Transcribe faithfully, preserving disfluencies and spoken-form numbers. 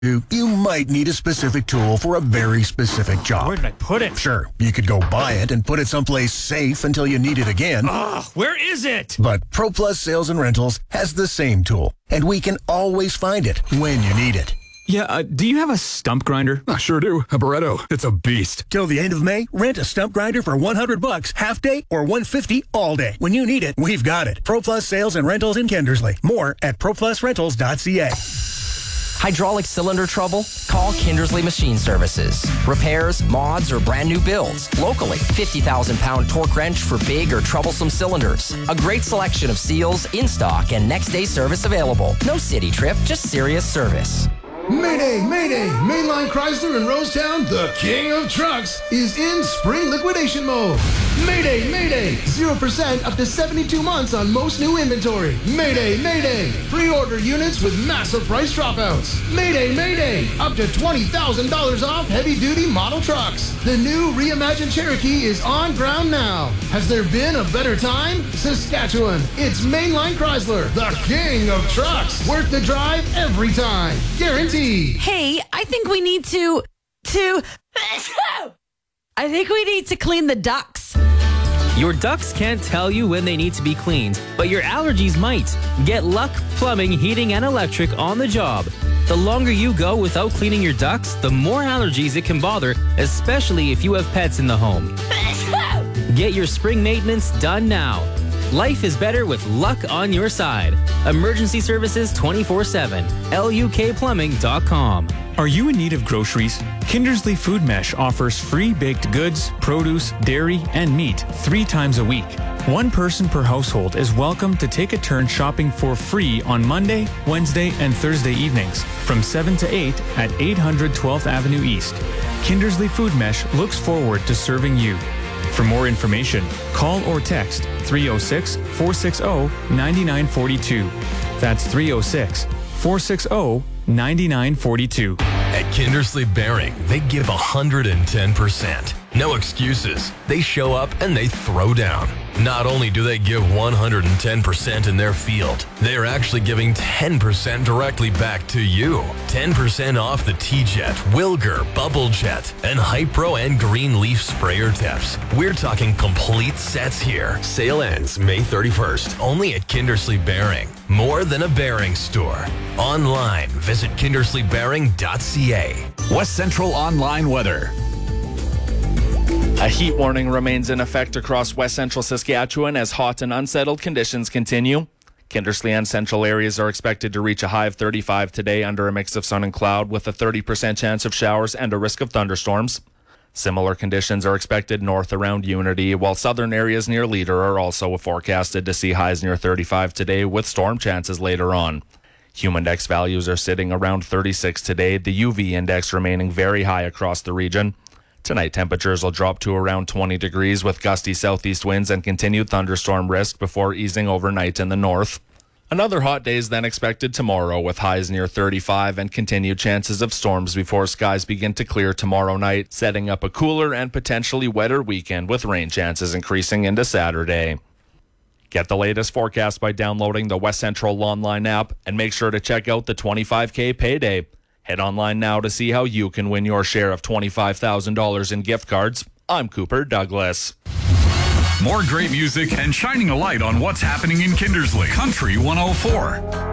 You, you might need a specific tool for a very specific job. Where did I put it? Sure, you could go buy it and put it someplace safe until you need it again. Ugh, where is it? But ProPlus Sales and Rentals has the same tool, and we can always find it when you need it. Yeah, uh, do you have a stump grinder? I sure do. A Barretto. It's a beast. Till the end of May, rent a stump grinder for one hundred bucks half day or one hundred fifty all day. When you need it, we've got it. ProPlus Sales and Rentals in Kindersley. More at pro plus rentals dot c a. Hydraulic cylinder trouble? Call Kindersley Machine Services. Repairs, mods, or brand new builds. Locally, fifty thousand pound torque wrench for big or troublesome cylinders. A great selection of seals in stock and next day service available. No city trip, just serious service. Mayday, Mayday! Mainline Chrysler in Rosetown, the king of trucks, is in spring liquidation mode. Mayday, Mayday! zero percent up to seventy-two months on most new inventory. Mayday, Mayday! Pre-order units with massive price dropouts. Mayday, Mayday! Up to twenty thousand dollars off heavy-duty model trucks. The new reimagined Cherokee is on ground now. Has there been a better time? Saskatchewan, it's Mainline Chrysler, the king of trucks. Worth the drive every time. Guaranteed. Hey, I think we need to, to, I think we need to clean the ducts. Your ducts can't tell you when they need to be cleaned, but your allergies might. Get Luck Plumbing, Heating, and Electric on the job. The longer you go without cleaning your ducts, the more allergies it can bother, especially if you have pets in the home. Get your spring maintenance done now. Life is better with Luck on your side. Emergency services twenty-four seven. L U K plumbing dot com. Are you in need of groceries? Kindersley Food Mesh offers free baked goods, produce, dairy, and meat three times a week. One person per household is welcome to take a turn shopping for free on Monday, Wednesday, and Thursday evenings from seven to eight at eight hundred twelfth Avenue East. Kindersley Food Mesh looks forward to serving you. For more information, call or text three oh six, four six zero, nine nine four two. That's three oh six, four six zero, nine nine four two. At Kindersley Bearing, they give one hundred ten percent. No excuses. They show up and they throw down. Not only do they give one hundred ten percent in their field, they are actually giving ten percent directly back to you. ten percent off the T-Jet, Wilger, Bubble Jet, and Hypro and Green Leaf sprayer tips. We're talking complete sets here. Sale ends May thirty-first, only at Kindersley Bearing. More than a bearing store. Online, visit kindersley bearing dot c a. West Central Online Weather. A heat warning remains in effect across west central Saskatchewan as hot and unsettled conditions continue. Kindersley and central areas are expected to reach a high of thirty-five today under a mix of sun and cloud with a thirty percent chance of showers and a risk of thunderstorms. Similar conditions are expected north around Unity, while southern areas near Leader are also forecasted to see highs near thirty-five today with storm chances later on. Humindex values are sitting around thirty-six today, the U V index remaining very high across the region. Tonight, temperatures will drop to around twenty degrees with gusty southeast winds and continued thunderstorm risk before easing overnight in the north. Another hot day is then expected tomorrow with highs near thirty-five and continued chances of storms before skies begin to clear tomorrow night, setting up a cooler and potentially wetter weekend with rain chances increasing into Saturday. Get the latest forecast by downloading the West Central Online app and make sure to check out the twenty-five K payday. Head online now to see how you can win your share of twenty-five thousand dollars in gift cards. I'm Cooper Douglas. More great music and shining a light on what's happening in Kindersley. Country one oh four.